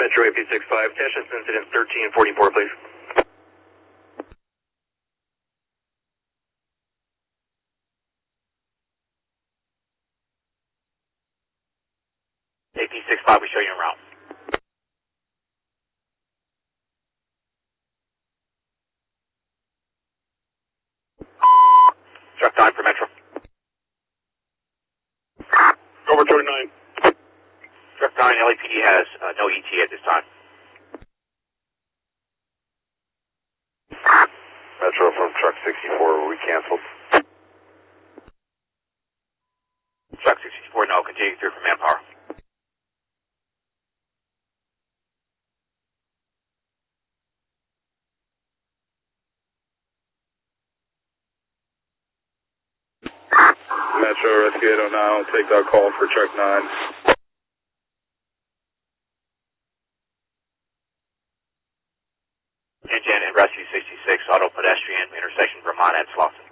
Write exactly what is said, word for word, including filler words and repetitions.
Metro A P six five, Tashus incident thirteen forty-four, please. A P six five, we show you en route. Truck nine for Metro. Over twenty nine. Truck nine, L A P D has uh, no E T at this time. Metro from truck sixty-four, we canceled. Truck sixty-four, no, continue through for manpower. Metro Rescue eight oh nine, will take that call for truck nine. Engine and Rescue sixty-six, auto pedestrian, intersection Vermont and Slauson.